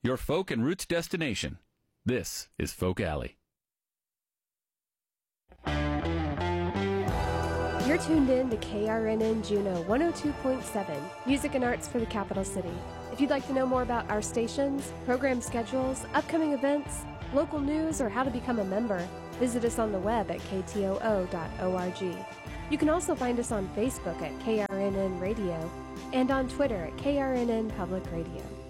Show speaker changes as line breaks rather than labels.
your folk and roots destination. This is Folk Alley.
You're tuned in to KRNN Juneau 102.7, music and arts for the capital city. If you'd like to know more about our stations, program schedules, upcoming events, local news, or how to become a member, visit us on the web at ktoo.org. You can also find us on Facebook at KRNN Radio and on Twitter at KRNN Public Radio.